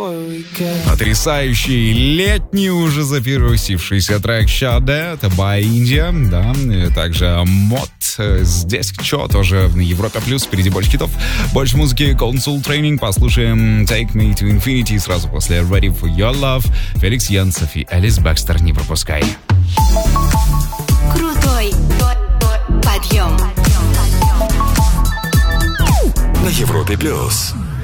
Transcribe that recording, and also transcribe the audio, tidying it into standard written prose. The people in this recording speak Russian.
Потрясающий летний уже запирусившийся трек Shade, это by India, да, и также Мод. Здесь что, тоже в Европе плюс, впереди больше хитов, больше музыки, Console Training, послушаем Take Me to Infinity, сразу после Ready for Your Love, Феликс Янсов и Элис Бэкстер, не пропускай. Крутой подъем на Европе плюс.